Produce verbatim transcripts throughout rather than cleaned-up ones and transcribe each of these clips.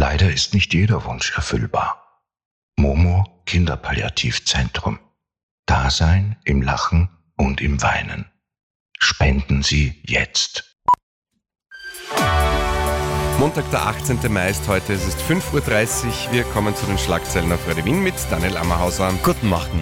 Leider ist nicht jeder Wunsch erfüllbar. Momo Kinderpalliativzentrum. Dasein im Lachen und im Weinen. Spenden Sie jetzt. Montag, der achtzehnten Mai ist heute, es ist fünf Uhr dreißig. Wir kommen zu den Schlagzeilen auf Radio Wien mit Daniel Ammerhauser. Guten Morgen.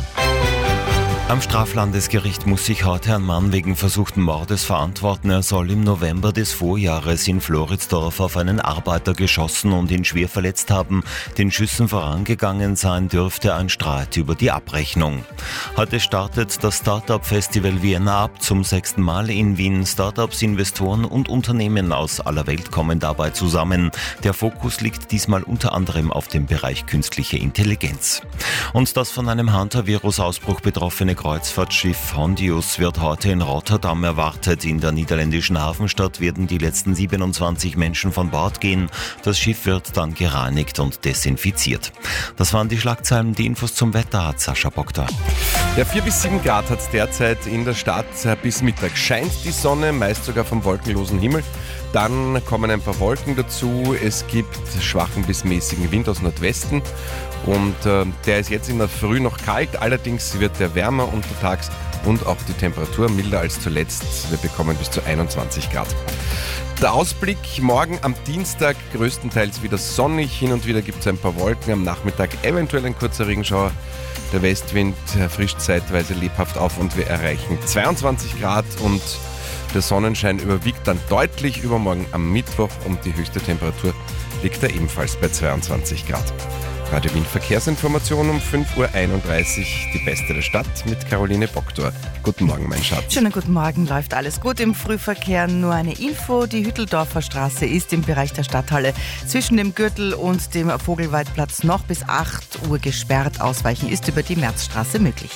Am Straflandesgericht muss sich heute ein Mann wegen versuchten Mordes verantworten. Er soll im November des Vorjahres in Floridsdorf auf einen Arbeiter geschossen und ihn schwer verletzt haben. Den Schüssen vorangegangen sein dürfte ein Streit über die Abrechnung. Heute startet das Startup-Festival Vienna ab, zum sechsten Mal in Wien. Startups, Investoren und Unternehmen aus aller Welt kommen dabei zusammen. Der Fokus liegt diesmal unter anderem auf dem Bereich künstliche Intelligenz. Und das von einem Hunter-Virus-Ausbruch betroffene Kreuzfahrtschiff Hondius wird heute in Rotterdam erwartet. In der niederländischen Hafenstadt werden die letzten siebenundzwanzig Menschen von Bord gehen. Das Schiff wird dann gereinigt und desinfiziert. Das waren die Schlagzeilen. Die Infos zum Wetter hat Sascha Boktor. Ja, vier bis sieben Grad hat es derzeit in der Stadt. Bis Mittag scheint die Sonne, meist sogar vom wolkenlosen Himmel. Dann kommen ein paar Wolken dazu. Es gibt schwachen bis mäßigen Wind aus Nordwesten. Und äh, der ist jetzt in der Früh noch kalt, allerdings wird der wärmer untertags und auch die Temperatur milder als zuletzt. Wir bekommen bis zu einundzwanzig Grad. Der Ausblick morgen am Dienstag größtenteils wieder sonnig, hin und wieder gibt es ein paar Wolken, am Nachmittag eventuell ein kurzer Regenschauer. Der Westwind frischt zeitweise lebhaft auf und wir erreichen zweiundzwanzig Grad und der Sonnenschein überwiegt dann deutlich übermorgen am Mittwoch und die höchste Temperatur liegt da ebenfalls bei zweiundzwanzig Grad. Radio Wien Verkehrsinformation um fünf Uhr einunddreißig, die beste der Stadt mit Caroline Boktor. Guten Morgen, mein Schatz. Schönen guten Morgen, läuft alles gut im Frühverkehr. Nur eine Info, die Hütteldorfer Straße ist im Bereich der Stadthalle zwischen dem Gürtel und dem Vogelweidplatz noch bis acht Uhr gesperrt. Ausweichen ist über die Märzstraße möglich.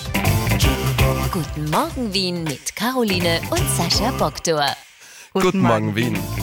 Guten Morgen Wien mit Caroline und Sascha Boktor. Guten, Guten Morgen, Morgen Wien.